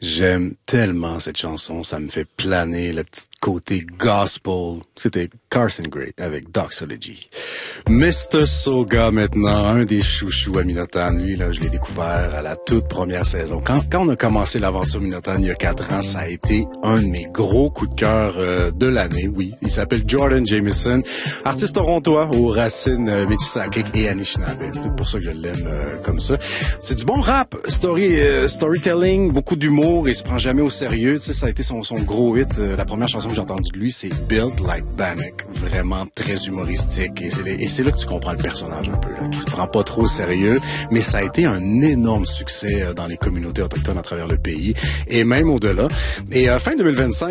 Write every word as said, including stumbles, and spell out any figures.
J'aime tellement cette chanson, ça me fait planer le petit côté gospel. C'était Carson Gray avec Doxology. mister Soga maintenant, un des chouchous à Minotan. Lui, là, je l'ai découvert à la toute première saison. Quand, quand on a commencé l'aventure Minotan il y a quatre ans, ça a été un de mes gros coups de cœur euh, de l'année, oui. Il s'appelle Jordan Jameson, artiste torontois aux racines euh, Métis-Sakik et Anishinaabe. C'est pour ça que je l'aime euh, comme ça. C'est du bon rap, story, euh, storytelling, beaucoup d'humour et se prend jamais au sérieux. Tu sais, ça a été son, son gros hit. Euh, la première chanson que j'ai entendue de lui, c'est Built Like Bannock. Vraiment très humoristique. Et c'est, et c'est là que tu comprends le personnage un peu, là, qui se prend pas trop au sérieux. Mais ça a été un énorme succès euh, dans les communautés autochtones à travers le pays et même au-delà. Et euh, fin deux mille vingt-cinq,